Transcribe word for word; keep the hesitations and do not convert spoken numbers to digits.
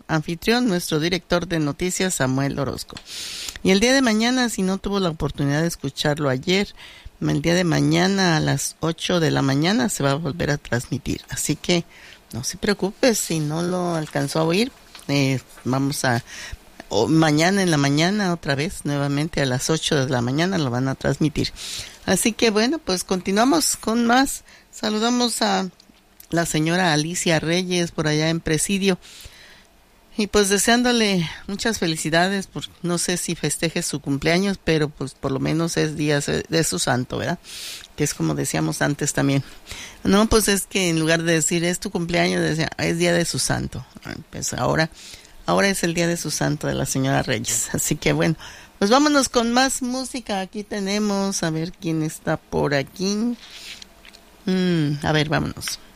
anfitrión, nuestro director de noticias, Samuel Orozco. Y el día de mañana, si no tuvo la oportunidad de escucharlo ayer, el día de mañana a las ocho de la mañana se va a volver a transmitir. Así que no se preocupe si no lo alcanzó a oír. Eh, vamos a... O mañana en la mañana otra vez, nuevamente a las ocho de la mañana lo van a transmitir. Así que bueno, pues continuamos con más. Saludamos a la señora Alicia Reyes por allá en Presidio. Y pues deseándole muchas felicidades, por, no sé si festeje su cumpleaños, pero pues por lo menos es día de su santo, ¿verdad? Que es como decíamos antes también. No, pues es que en lugar de decir es tu cumpleaños, decía, es día de su santo. Pues ahora... Ahora es el día de su santo de la señora Reyes. Así que bueno, pues vámonos con más música. Aquí tenemos, a ver quién está por aquí. Mm, a ver, vámonos.